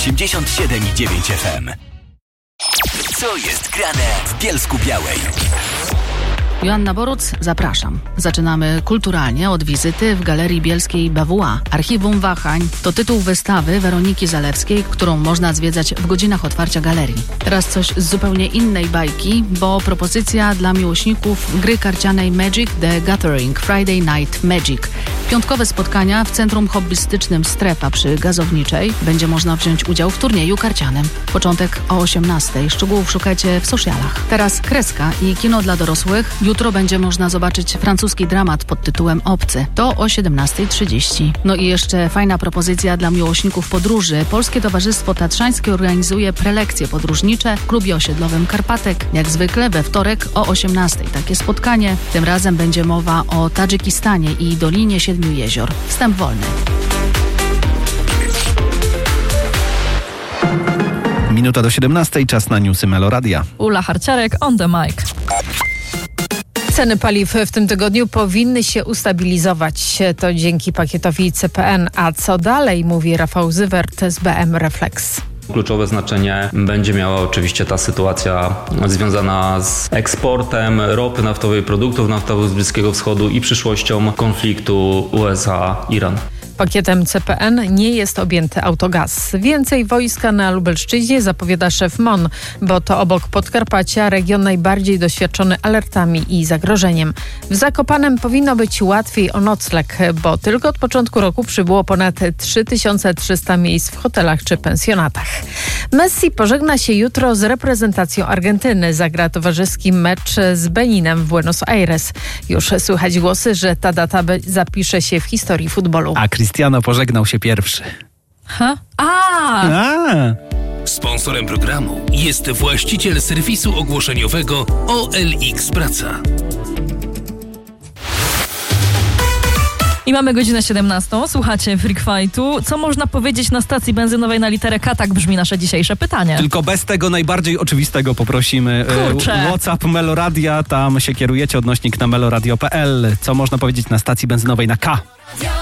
87,9 FM. Co jest grane w Bielsku-Białej? Joanna Boruc, zapraszam. Zaczynamy kulturalnie od wizyty w Galerii Bielskiej BWA. Archiwum Wahań to tytuł wystawy Weroniki Zalewskiej, którą można zwiedzać w godzinach otwarcia galerii. Teraz coś z zupełnie innej bajki, bo propozycja dla miłośników gry karcianej Magic the Gathering Friday Night Magic. Piątkowe spotkania w centrum hobbystycznym Strefa przy Gazowniczej. Będzie można wziąć udział w turnieju karcianym. Początek o 18:00. Szczegółów szukajcie w socialach. Teraz kreska i kino dla dorosłych. Jutro będzie można zobaczyć francuski dramat pod tytułem Obcy. To o 17:30. No i jeszcze fajna propozycja dla miłośników podróży. Polskie Towarzystwo Tatrzańskie organizuje prelekcje podróżnicze w klubie osiedlowym Karpatek. Jak zwykle we wtorek o 18:00. Takie spotkanie. Tym razem będzie mowa o Tadżykistanie i Dolinie Siedmiu Jezior. Wstęp wolny. Minuta do 17:00, czas na newsy Meloradia. Ula Harciarek on the mic. Ceny paliw w tym tygodniu powinny się ustabilizować. To dzięki pakietowi CPN. A co dalej, mówi Rafał Zywert z BM Reflex. Kluczowe znaczenie będzie miała oczywiście ta sytuacja związana z eksportem ropy naftowej, produktów naftowych z Bliskiego Wschodu i przyszłością konfliktu USA-Iran. Pakietem CPN nie jest objęty autogaz. Więcej wojska na Lubelszczyźnie zapowiada szef MON, bo to obok Podkarpacia region najbardziej doświadczony alertami i zagrożeniem. W Zakopanem powinno być łatwiej o nocleg, bo tylko od początku roku przybyło ponad 3300 miejsc w hotelach czy pensjonatach. Messi pożegna się jutro z reprezentacją Argentyny. Zagra towarzyski mecz z Beninem w Buenos Aires. Już słychać głosy, że ta data zapisze się w historii futbolu. A Cristiano pożegnał się pierwszy. Sponsorem programu jest właściciel serwisu ogłoszeniowego OLX Praca. I mamy godzinę 17:00. Słuchacie Freak Fightu. Co można powiedzieć na stacji benzynowej na literę K? Tak brzmi nasze dzisiejsze pytanie. Tylko bez tego najbardziej oczywistego poprosimy. WhatsApp Meloradia, tam się kierujecie, odnośnik na meloradio.pl. Co można powiedzieć na stacji benzynowej na K?